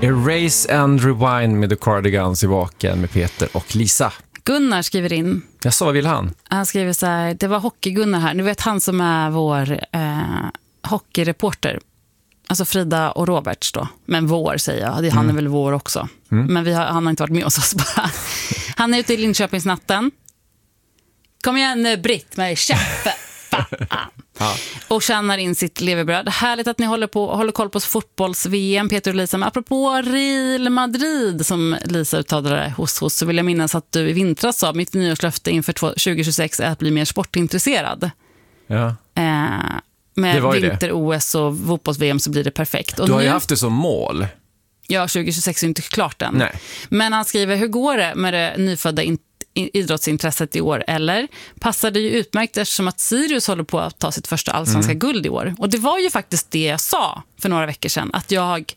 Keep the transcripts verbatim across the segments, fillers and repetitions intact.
Erase and Rewind med The Cardigans i Vaken med Peter och Lisa. Gunnar skriver in. Jag sa, vad vill han? Han skriver så här, det var Hockey-Gunnar här. Ni vet han som är vår eh, hockeyreporter. Alltså Frida och Roberts då. Men vår säger jag, han är mm. väl vår också. Mm. Men vi har, han har inte varit med oss, oss bara. Han är ute i Linköpingsnatten. Kom igen nu, Britt, med käffe. Ja. Och tjänar in sitt levebröd. Härligt att ni håller på håller koll på fotbolls-V M, Peter och Lisa. Men apropå Real Madrid, som Lisa uttalade hos hos, så vill jag minnas att du i vintras sa mitt nyårslöfte inför tjugo tjugosex är att bli mer sportintresserad. Ja. Eh, med vinter-O S och fotbolls-V M så blir det perfekt. Och du har nu, ju haft det som mål. Ja, tjugo tjugosex är inte klart än. Nej. Men han skriver, hur går det med det nyfödda in- idrottsintresset i år? Eller passar det ju utmärkt eftersom att Sirius håller på att ta sitt första allsvenska mm. guld i år. Och det var ju faktiskt det jag sa för några veckor sedan, att jag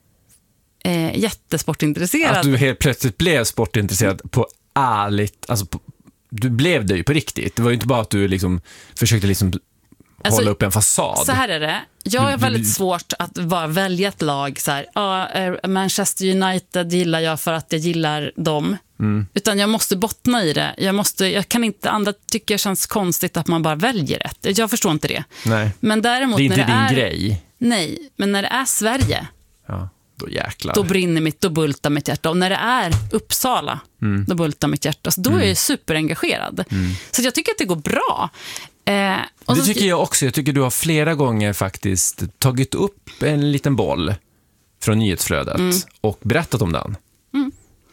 är eh, jättesportintresserad. Att du helt plötsligt blev sportintresserad på ärligt, alltså på, du blev det ju på riktigt. Det var ju inte bara att du liksom försökte liksom alltså, hålla upp en fasad. Så här är det. Jag har väldigt svårt att bara välja ett lag så här, uh, Manchester United gillar jag för att jag gillar dem. Mm. Utan jag måste bottna i det. Jag måste, jag kan inte, andra tycker det känns konstigt att man bara väljer rätt. Jag förstår inte det. Nej. Men däremot det är inte när det din är, grej. Nej, men när det är Sverige, ja, då jäklar. Då brinner mitt, då bultar mitt hjärta. Och när det är Uppsala, mm. då bultar mitt hjärta. Så då mm. är jag superengagerad. Mm. Så jag tycker att det går bra. Eh, och det så tycker jag också. Jag tycker du har flera gånger faktiskt tagit upp en liten boll från nyhetsflödet mm. och berättat om den. Mm.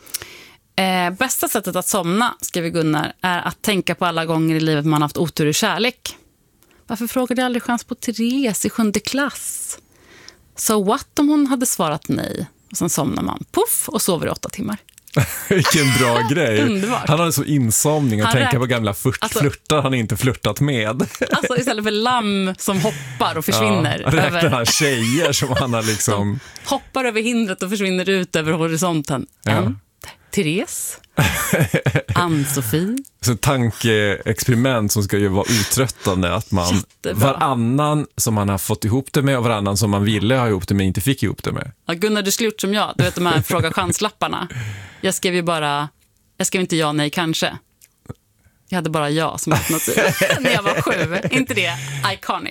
Eh, bästa sättet att somna, skriver Gunnar, är att tänka på alla gånger i livet man haft otur i kärlek. Varför frågade jag aldrig chans på Therese i sjunde klass? So what om hon hade svarat nej? Och sen somnar man, puff, och sover i åtta timmar. Vilken bra grej. Underbart. Han har en så insomning att tänka räk- på gamla flirt- alltså, flirtar han inte flirtat med. Alltså istället för lamm som hoppar och försvinner. Ja, räknar över... han tjejer som han har liksom... Som hoppar över hindret och försvinner ut över horisonten. Ja. En, Therese, Ann-Sofie. Så tankeexperiment som ska ju vara uttröttande, att man Jättebra. varannan som man har fått ihop det med och varannan som man ville ha ihop det med inte fick ihop det med. Ja, Gunnar, du skulle gjort som jag. Du vet de här fråga chanslapparna. Jag skrev ju bara, jag skrev inte ja, nej, kanske. Jag hade bara ja som alternativ när jag var sju. Inte det iconic.